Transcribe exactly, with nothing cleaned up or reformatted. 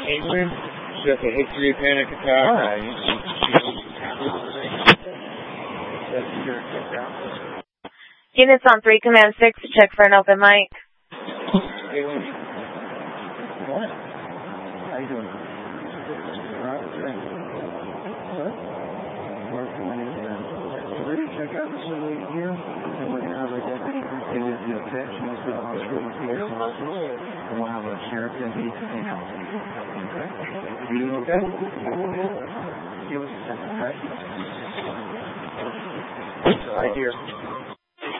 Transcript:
Caitlin, she has a history of panic attack. All right. Units on three, command six, check for an open mic. Caitlin. What? How you doing? Check out the facility here. And we're going to have a deputy. It is the affection of the hospital here. And we'll have a sheriff deputy and housing. Okay? You doing okay? Give us a second, okay? Right here.